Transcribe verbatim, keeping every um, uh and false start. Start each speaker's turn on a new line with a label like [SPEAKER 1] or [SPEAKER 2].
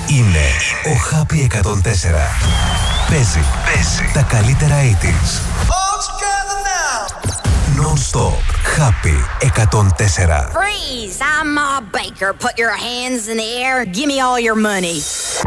[SPEAKER 1] Είναι ο Happy εκατόν τέσσερα. Παίζει, παίζει τα καλύτερα ογδόντα. All together now. Non-stop. Happy εκατόν τέσσερα.
[SPEAKER 2] Freeze! I'm Ma Baker. Put your hands in the air. Give me all your money.